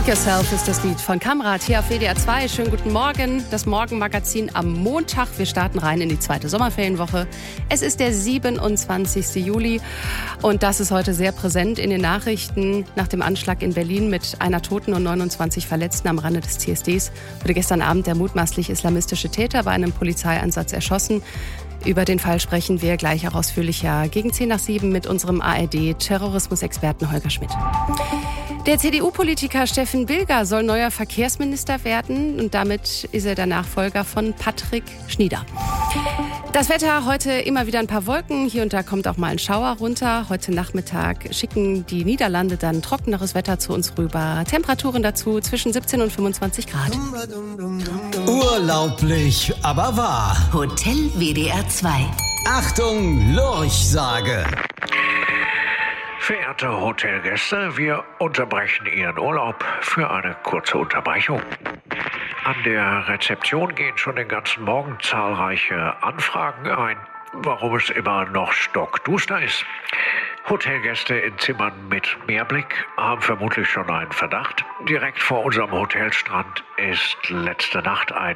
Hug Yourself ist das Lied von Kamrat hier auf WDR 2. Schönen guten Morgen, das Morgenmagazin am Montag. Wir starten rein in die zweite Sommerferienwoche. Es ist der 27. Juli und das ist heute sehr präsent in den Nachrichten. Nach dem Anschlag in Berlin mit einer Toten und 29 Verletzten am Rande des CSDs wurde gestern Abend der mutmaßlich islamistische Täter bei einem Polizeieinsatz erschossen. Über den Fall sprechen wir gleich auch ausführlicher gegen 6:10 mit unserem ARD-Terrorismusexperten Holger Schmidt. Der CDU-Politiker Steffen Bilger soll neuer Verkehrsminister werden und damit ist er der Nachfolger von Patrick Schnieder. Das Wetter, heute immer wieder ein paar Wolken, hier und da kommt auch mal ein Schauer runter. Heute Nachmittag schicken die Niederlande dann trockeneres Wetter zu uns rüber. Temperaturen dazu zwischen 17 und 25 Grad. Urlaublich, aber wahr. Hotel WDR 2. Achtung, Lurchsage. Verehrte Hotelgäste, wir unterbrechen Ihren Urlaub für eine kurze Unterbrechung. An der Rezeption gehen schon den ganzen Morgen zahlreiche Anfragen ein, warum es immer noch stockduster ist. Hotelgäste in Zimmern mit Meerblick haben vermutlich schon einen Verdacht. Direkt vor unserem Hotelstrand ist letzte Nacht ein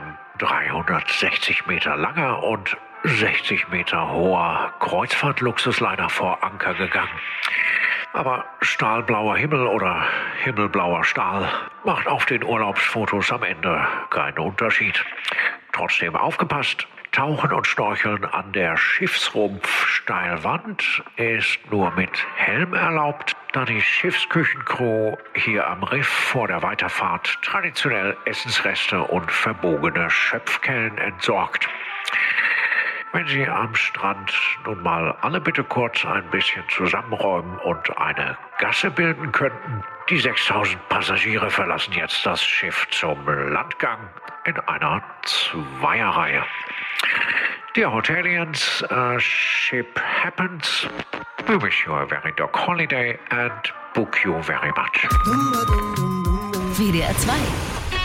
360 Meter langer und 60 Meter hoher Kreuzfahrt-Luxusliner vor Anker gegangen. Aber stahlblauer Himmel oder himmelblauer Stahl macht auf den Urlaubsfotos am Ende keinen Unterschied. Trotzdem aufgepasst, Tauchen und Schnorcheln an der Schiffsrumpfsteilwand ist nur mit Helm erlaubt, da die Schiffsküchencrew hier am Riff vor der Weiterfahrt traditionell Essensreste und verbogene Schöpfkellen entsorgt. Wenn Sie am Strand nun mal alle bitte kurz ein bisschen zusammenräumen und eine Gasse bilden könnten. Die 6000 Passagiere verlassen jetzt das Schiff zum Landgang in einer Zweierreihe. Dear Hotelians, ship happens. We wish you a very dog holiday and book you very much. WDR 2.